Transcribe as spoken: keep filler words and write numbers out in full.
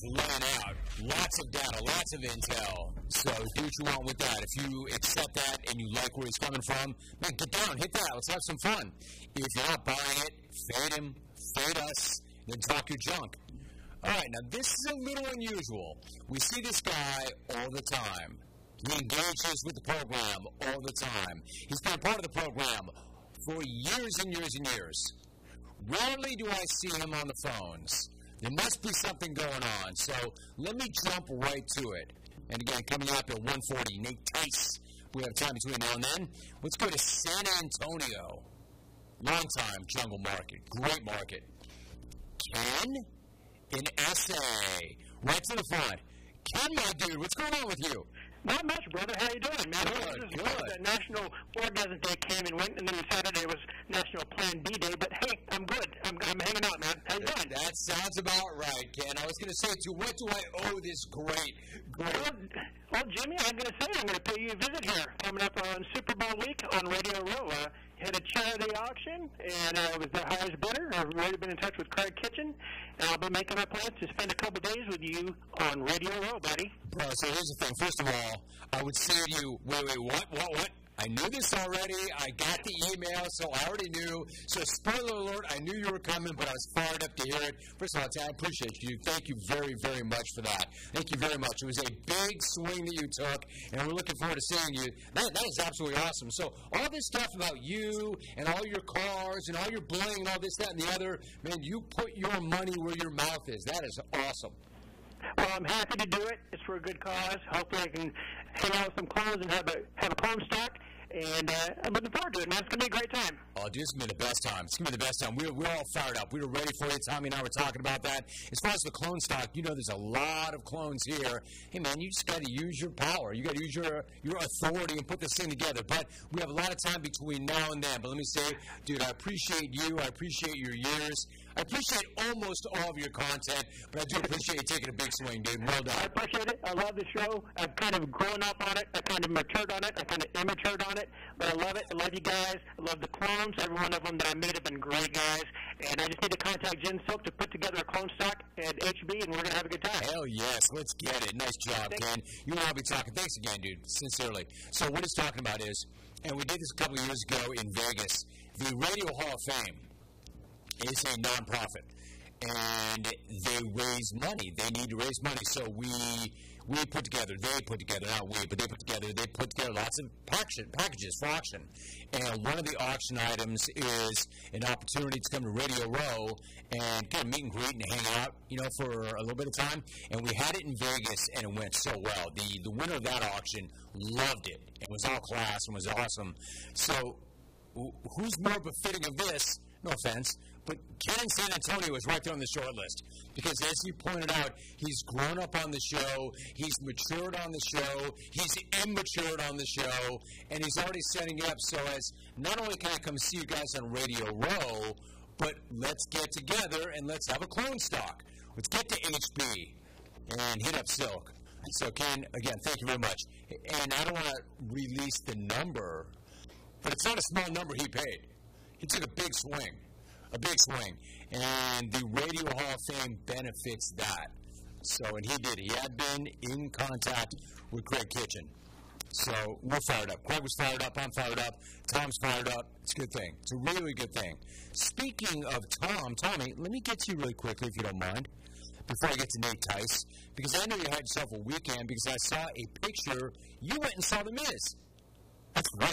laying out lots of data, lots of intel. So do what you want with that. If you accept that and you like where he's coming from, man, get down, hit that. Let's have some fun. If you're not buying it, fade him, fade us, then talk your junk. All right, now this is a little unusual. We see this guy all the time. He engages with the program all the time. He's been a part of the program for years and years and years. Rarely do I see him on the phones. There must be something going on. So let me jump right to it. And again, coming up at one forty, Nate Tice. We have time between now and then. Let's go to San Antonio. Long-time jungle market. Great market. Ken in S A. Right to the front. Ken, my dude, what's going on with you? Not much, brother. How you doing, man? Good, this is good. The National Orgasm Day came and went, and then Saturday was National Plan B Day. But hey, I'm good. I'm, I'm hanging out, man. How you doing? That sounds about right, Ken. I was going to say, to what do I owe this great, great... Well, well Jimmy, I'm going to say I'm going to pay you a visit here. Coming up on Super Bowl week on Radio Row. Uh, had a charity auction, and uh, was the highest bidder. I've already been in touch with Craig Kitchen, and I'll be making my plans to spend a couple days with you on Radio Row, buddy. Bro, so here's the thing. First of all, I would say to you, wait, wait, what, what, what? I knew this already. I got the email, so I already knew. So, spoiler alert, I knew you were coming, but I was fired up to hear it. First of all, I appreciate you. Thank you very, very much for that. Thank you very much. It was a big swing that you took, and we're looking forward to seeing you. That, that is absolutely awesome. So, all this stuff about you and all your cars and all your bling and all this, that, and the other, man, you put your money where your mouth is. That is awesome. Well, I'm happy to do it. It's for a good cause. Hopefully I can hang out with some clones and have a have a clone stock. And uh, I'm looking forward to it, man. It's going to be a great time. Oh, dude, it's going to be the best time. It's going to be the best time. We're, we're all fired up. We were ready for it. Tommy and I were talking about that. As far as the clone stock, you know there's a lot of clones here. Hey, man, you just got to use your power. You got to use your, your authority and put this thing together. But we have a lot of time between now and then. But let me say, dude, I appreciate you. I appreciate your years. I appreciate almost all of your content, but I do appreciate you taking a big swing, dude. Well done. I appreciate it. I love the show. I've kind of grown up on it. I kind of matured on it. I kind of immatured on it. But I love it. I love you guys. I love the clones. Every one of them that I made have been great guys. And I just need to contact Jen Silk to put together a clone stock at H B, and we're going to have a good time. Hell yes. Let's get it. Nice job, Thanks. Ken. You and I will be talking. Thanks again, dude. Sincerely. So what he's talking about is, and we did this a couple of years ago in Vegas, the Radio Hall of Fame is a nonprofit. And they raise money. They need to raise money. So we we put together, they put together, not we, but they put together, they put together lots of package, packages for auction. And one of the auction items is an opportunity to come to Radio Row and kind of meet and greet and hang out, you know, for a little bit of time. And we had it in Vegas, and it went so well. The, the winner of that auction loved it. It was all class and was awesome. So who's more befitting of this? No offense. But Ken in San Antonio is right there on the short list because, as you pointed out, he's grown up on the show, he's matured on the show, he's immatured on the show, and he's already setting up so as not only can I come see you guys on Radio Row, but let's get together and let's have a clone stock. Let's get to H B and hit up Silk. So, Ken, again, thank you very much. And I don't want to release the number, but it's not a small number he paid. He took a big swing. A big swing. And the Radio Hall of Fame benefits that. So, and he did. He had been in contact with Craig Kitchen. So, we're fired up. Craig was fired up. I'm fired up. Tom's fired up. It's a good thing. It's a really good thing. Speaking of Tom, Tommy, let me get to you really quickly, if you don't mind, before I get to Nate Tice, because I know you had yourself a weekend because I saw a picture. You went and saw The Miz. That's right.